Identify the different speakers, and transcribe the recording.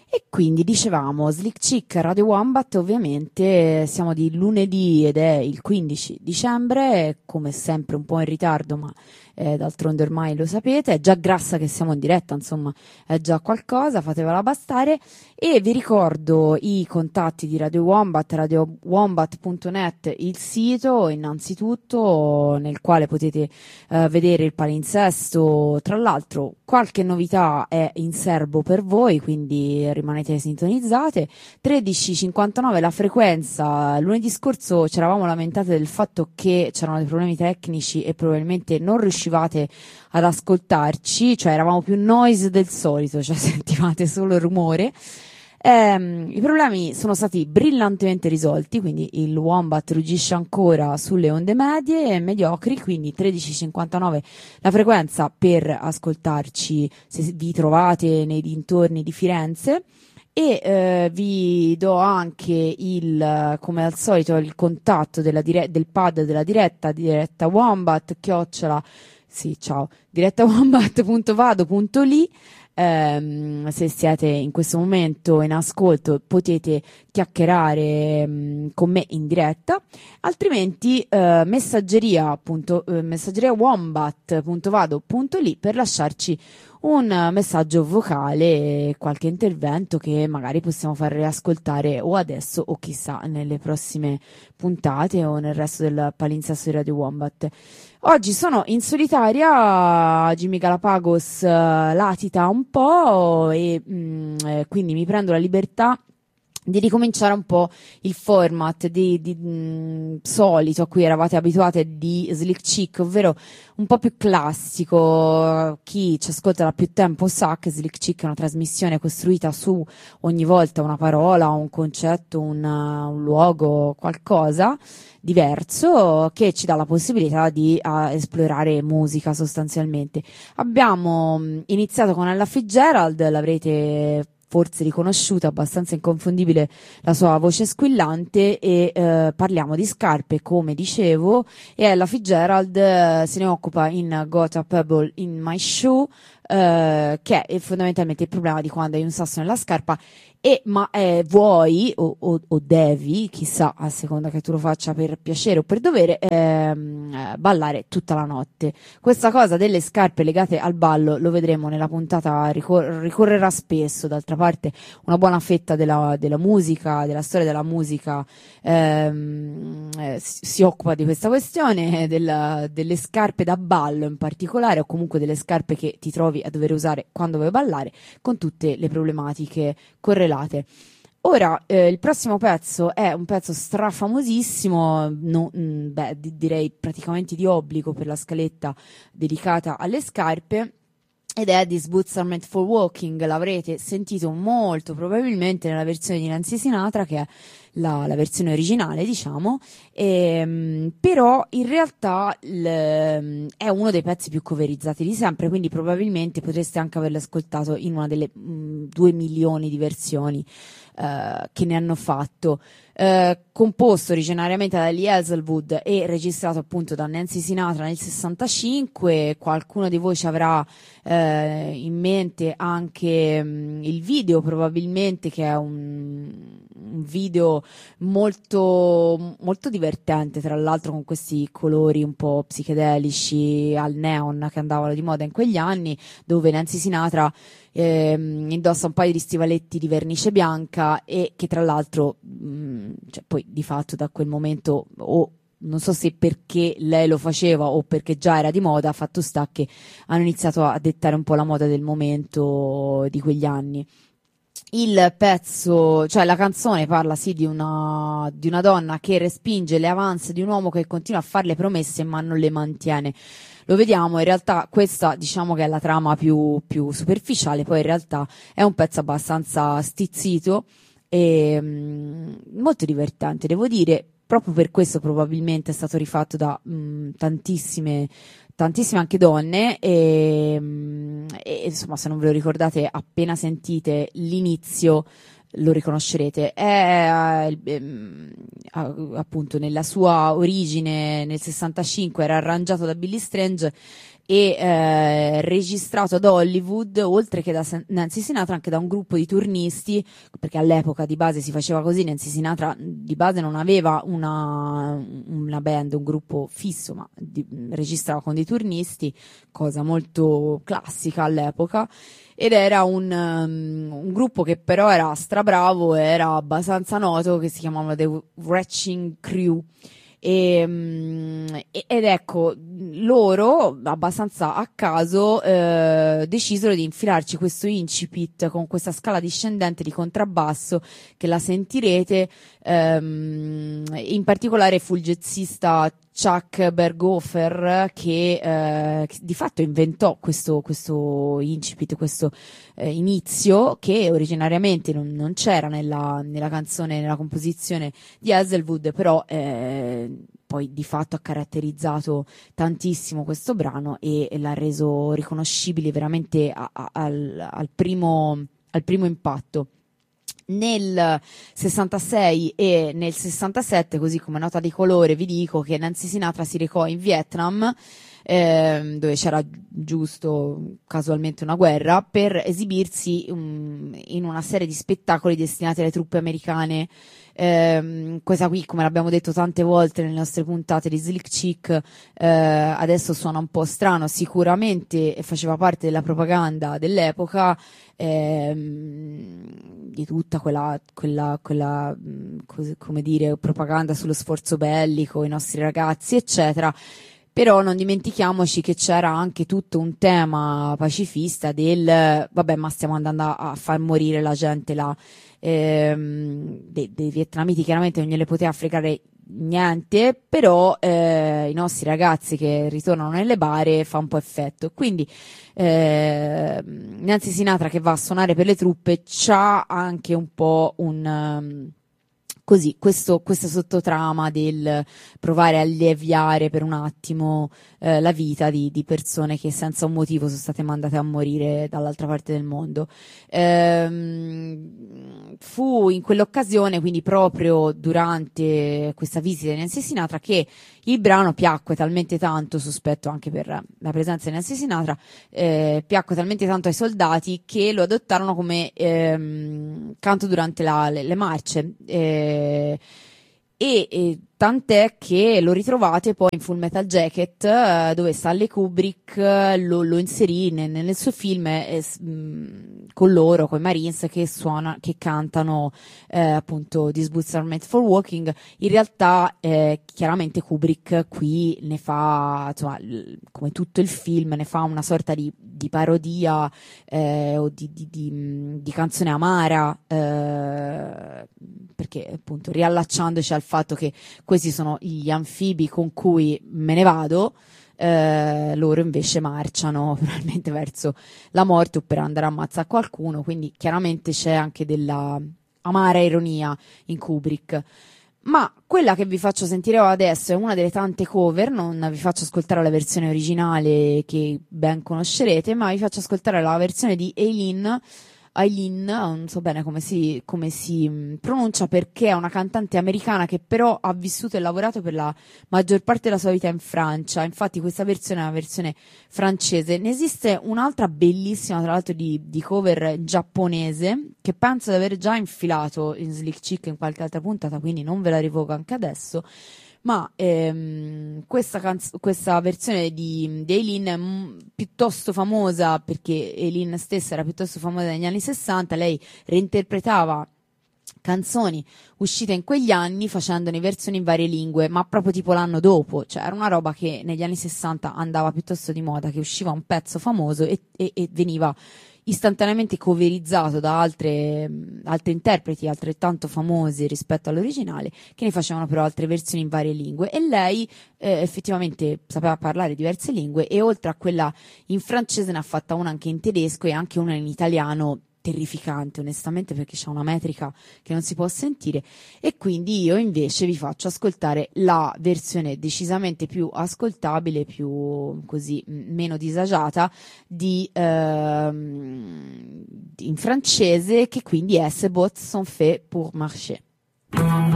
Speaker 1: E quindi dicevamo Slick Chick Radio Wombat, ovviamente siamo di lunedì ed è il 15 dicembre, come sempre un po' in ritardo, ma d'altronde ormai lo sapete, è già grassa che siamo in diretta, insomma è già qualcosa, fatevela bastare. E vi ricordo i contatti di Radio Wombat, radiowombat.net, il sito innanzitutto nel quale potete vedere il palinsesto. Tra l'altro qualche novità è in serbo per voi, quindi rimanete sintonizzate. 13:59 la frequenza. Lunedì scorso ci eravamo lamentate del fatto che c'erano dei problemi tecnici e probabilmente non riuscivate ad ascoltarci, cioè eravamo più noise del solito, cioè sentivate solo il rumore. I problemi sono stati brillantemente risolti, quindi il Wombat ruggisce ancora sulle onde medie e mediocri, quindi 13:59 la frequenza per ascoltarci se vi trovate nei dintorni di Firenze. E vi do anche come al solito il contatto del pad della diretta Wombat, sì, ciao, direttawombat.vado.li. Se siete in questo momento in ascolto potete chiacchierare con me in diretta, altrimenti messaggeriawombat.vado.li per lasciarci un messaggio vocale, qualche intervento che magari possiamo far riascoltare o adesso o chissà nelle prossime puntate o nel resto del palinsesto di Radio Wombat. Oggi sono in solitaria, Jimmy Galapagos latita un po' e quindi mi prendo la libertà di ricominciare un po' il format solito a cui eravate abituate di Slick Chick, ovvero un po' più classico. Chi ci ascolta da più tempo sa che Slick Chick è una trasmissione costruita su ogni volta una parola, un concetto, un luogo, qualcosa diverso che ci dà la possibilità di esplorare musica sostanzialmente. Abbiamo iniziato con Ella Fitzgerald, l'avrete forse riconosciuta, abbastanza inconfondibile la sua voce squillante, e parliamo di scarpe, come dicevo, e Ella Fitzgerald se ne occupa in Got a Pebble in My Shoe, che è fondamentalmente il problema di quando hai un sasso nella scarpa ma vuoi o devi, chissà, a seconda che tu lo faccia per piacere o per dovere, ballare tutta la notte. Questa cosa delle scarpe legate al ballo lo vedremo nella puntata, ricorrerà spesso. D'altra parte una buona fetta della musica, della storia della musica, si occupa di questa questione, delle scarpe da ballo in particolare, o comunque delle scarpe che ti trovi a dover usare quando vuoi ballare, con tutte le problematiche correlate. Ora, il prossimo pezzo è un pezzo strafamosissimo, direi praticamente di obbligo per la scaletta dedicata alle scarpe, ed è These Boots Are Meant for Walking. L'avrete sentito molto probabilmente nella versione di Nancy Sinatra, che è la versione originale, diciamo, però in realtà è uno dei pezzi più coverizzati di sempre, quindi probabilmente potreste anche averlo ascoltato in una delle 2 milioni di versioni che ne hanno fatto. Composto originariamente da Lee Hazelwood e registrato appunto da Nancy Sinatra nel 65. Qualcuno di voi ci avrà in mente anche il video, probabilmente, che è un video molto, molto divertente, tra l'altro, con questi colori un po' psichedelici al neon che andavano di moda in quegli anni, dove Nancy Sinatra indossa un paio di stivaletti di vernice bianca e che tra l'altro cioè, poi di fatto da quel momento, o non so se perché lei lo faceva o perché già era di moda, fatto sta che hanno iniziato a dettare un po' la moda del momento di quegli anni. Il pezzo, cioè la canzone, parla sì di una donna che respinge le avance di un uomo che continua a farle promesse ma non le mantiene. Lo vediamo, in realtà questa diciamo che è la trama più superficiale, poi in realtà è un pezzo abbastanza stizzito e molto divertente, devo dire. Proprio per questo probabilmente è stato rifatto da tantissime anche donne e insomma, se non ve lo ricordate, appena sentite l'inizio lo riconoscerete. È appunto nella sua origine nel 65 era arrangiato da Billy Strange e registrato ad Hollywood, oltre che da Nancy Sinatra, anche da un gruppo di turnisti, perché all'epoca di base si faceva così. Nancy Sinatra di base non aveva una band, un gruppo fisso, ma registrava con dei turnisti, cosa molto classica all'epoca, ed era un gruppo che però era strabravo, era abbastanza noto, che si chiamava The Wretching Crew. Ed ecco, loro abbastanza a caso decisero di infilarci questo incipit con questa scala discendente di contrabbasso, che la sentirete. In particolare fu il jazzista Chuck Berghofer che di fatto inventò questo incipit, questo inizio, che originariamente non c'era nella canzone, nella composizione di Hazelwood, però poi di fatto ha caratterizzato tantissimo questo brano e l'ha reso riconoscibile veramente al primo impatto. Nel 66 e nel 67, così come nota di colore, vi dico che Nancy Sinatra si recò in Vietnam, dove c'era giusto casualmente una guerra, per esibirsi in una serie di spettacoli destinati alle truppe americane. Questa qui, come l'abbiamo detto tante volte nelle nostre puntate di Slick Chick, adesso suona un po' strano, sicuramente faceva parte della propaganda dell'epoca, di tutta quella come dire, propaganda sullo sforzo bellico, i nostri ragazzi, eccetera. Però non dimentichiamoci che c'era anche tutto un tema pacifista del vabbè, ma stiamo andando a far morire la gente là. Dei vietnamiti chiaramente non gliele poteva fregare niente, però i nostri ragazzi che ritornano nelle bare fa un po' effetto. Quindi Nancy Sinatra, che va a suonare per le truppe, c'ha anche un po' così, questo sottotrama del provare a alleviare per un attimo la vita di persone che senza un motivo sono state mandate a morire dall'altra parte del mondo. Fu in quell'occasione, quindi proprio durante questa visita di Nancy Sinatra, che il brano piacque talmente tanto, sospetto anche per la presenza di Nancy Sinatra, piacque talmente tanto ai soldati che lo adottarono come canto durante le marce. E tant'è che lo ritrovate poi in Full Metal Jacket, dove Stanley Kubrick lo inserì nel suo film con loro, con i Marines, che cantano appunto These Boots Are Made for Walking. In realtà chiaramente Kubrick qui ne fa, insomma, come tutto il film, ne fa una sorta di parodia o di canzone amara, perché appunto riallacciandoci al fatto che questi sono gli anfibi con cui me ne vado, loro invece marciano probabilmente verso la morte o per andare a ammazzare qualcuno, quindi chiaramente c'è anche della amara ironia in Kubrick. Ma quella che vi faccio sentire adesso è una delle tante cover, non vi faccio ascoltare la versione originale che ben conoscerete, ma vi faccio ascoltare la versione di Eileen, non so bene come si pronuncia, perché è una cantante americana che però ha vissuto e lavorato per la maggior parte della sua vita in Francia. Infatti questa versione è una versione francese. Ne esiste un'altra bellissima, tra l'altro di cover giapponese, che penso di aver già infilato in Slick Chick in qualche altra puntata, quindi non ve la rivoco anche adesso. Ma questa versione di Eileen è piuttosto famosa, perché Eileen stessa era piuttosto famosa negli anni 60. Lei reinterpretava canzoni uscite in quegli anni facendone versioni in varie lingue, ma proprio tipo l'anno dopo. Cioè era una roba che negli anni 60 andava piuttosto di moda, che usciva un pezzo famoso e veniva istantaneamente coverizzato da altre interpreti altrettanto famose rispetto all'originale, che ne facevano però altre versioni in varie lingue. E lei effettivamente sapeva parlare diverse lingue, e oltre a quella in francese ne ha fatta una anche in tedesco e anche una in italiano, terrificante onestamente, perché c'è una metrica che non si può sentire. E quindi io invece vi faccio ascoltare la versione decisamente più ascoltabile, più così meno disagiata in francese, che quindi è "C'est bottes sont fait pour marcher".